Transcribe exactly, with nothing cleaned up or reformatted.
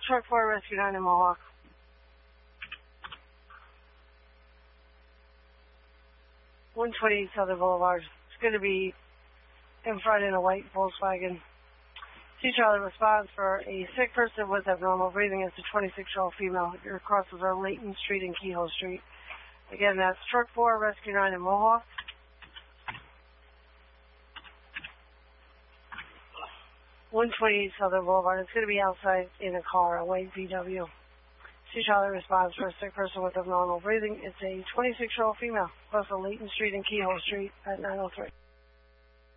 Truck four, Rescue nine in Mohawk. one twenty Southern Boulevard. It's going to be in front in a white Volkswagen. Sea Charlie responds for a sick person with abnormal breathing. It's a twenty-six-year-old female. Your crosses are Layton Street and Keyhole Street. Again, that's Truck four, Rescue nine in Mohawk. one twenty Southern Boulevard. It's going to be outside in a car, a white V W. Sea Charlie responds for a sick person with abnormal breathing. It's a twenty-six-year-old female. Across Layton Street and Keyhole Street at nine oh three.